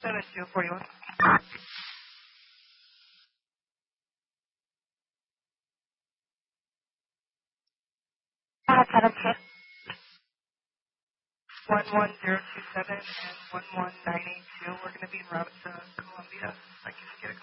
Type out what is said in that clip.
7-2-41. 11027 and 11982. We're going to be en route to Columbia. I can get a